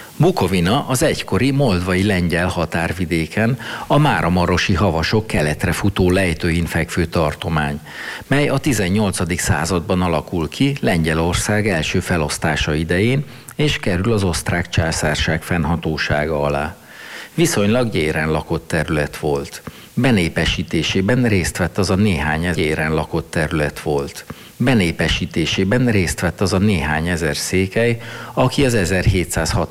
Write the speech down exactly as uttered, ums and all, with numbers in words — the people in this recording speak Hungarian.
Bukovina az egykori moldvai lengyel határvidéken a máramarosi havasok keletre futó lejtőin fekvő tartomány, mely a tizennyolcadik században alakul ki Lengyelország első felosztása idején, és kerül az osztrák császárság fennhatósága alá. Viszonylag gyéren lakott terület volt. Benépesítésében részt vett az a néhány ezer gyéren lakott terület volt. Benépesítésében részt vett az a néhány ezer székely, aki az ezerhétszázhatvanöt